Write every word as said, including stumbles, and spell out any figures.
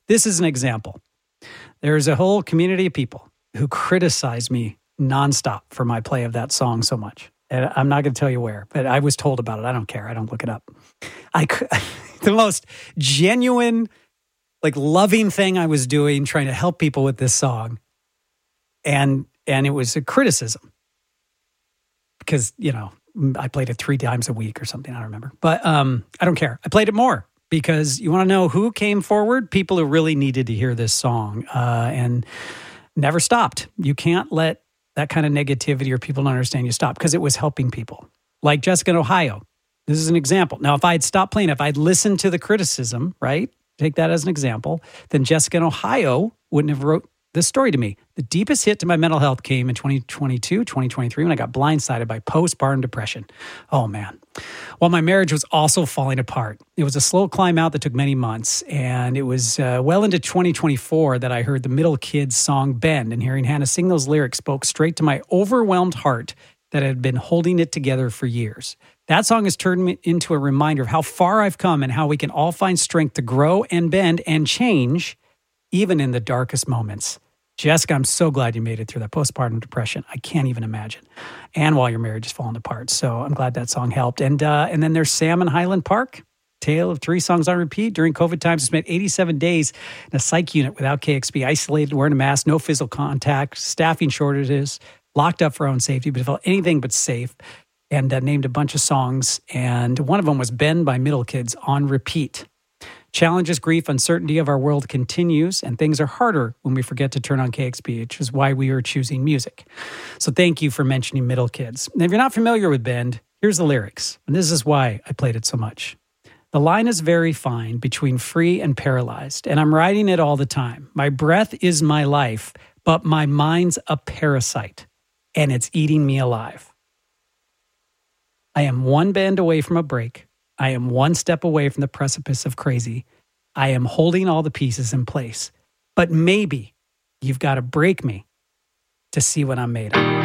This is an example. There's a whole community of people who criticize me nonstop for my play of that song so much. And I'm not going to tell you where, but I was told about it. I don't care. I don't look it up. I the most genuine, like loving thing I was doing, trying to help people with this song. And and it was a criticism because, you know, I played it three times a week or something. I don't remember. But um, I don't care. I played it more because you want to know who came forward? People who really needed to hear this song uh, and never stopped. You can't let that kind of negativity or people don't understand you stop because it was helping people. Like Jessica in Ohio. This is an example. Now, if I had stopped playing, if I'd listened to the criticism, right? Take that as an example, then Jessica in Ohio wouldn't have wrote this story to me. The deepest hit to my mental health came in twenty twenty-two, twenty twenty-three when I got blindsided by postpartum depression. Oh, man. While my marriage was also falling apart. It was a slow climb out that took many months. And it was uh, well into twenty twenty-four that I heard the Middle Kids song Bend. And hearing Hannah sing those lyrics spoke straight to my overwhelmed heart that had been holding it together for years. That song has turned me into a reminder of how far I've come and how we can all find strength to grow and bend and change even in the darkest moments. Jessica, I'm so glad you made it through that postpartum depression. I can't even imagine. And while your marriage is falling apart. So I'm glad that song helped. And uh, and then there's Sam in Highland Park. Tale of three songs on repeat. During COVID times, I spent eighty-seven days in a psych unit without K X P, isolated, wearing a mask, no physical contact, staffing shortages, locked up for our own safety, but it felt anything but safe. And uh, named a bunch of songs. And one of them was Bend by Middle Kids on repeat. Challenges, grief, uncertainty of our world continues, and things are harder when we forget to turn on K X P, which is why we are choosing music. So thank you for mentioning Middle Kids. And if you're not familiar with Bend, here's the lyrics. And this is why I played it so much. The line is very fine between free and paralyzed, and I'm writing it all the time. My breath is my life, but my mind's a parasite, and it's eating me alive. I am one bend away from a break. I am one step away from the precipice of crazy. I am holding all the pieces in place. But maybe you've got to break me to see what I'm made of.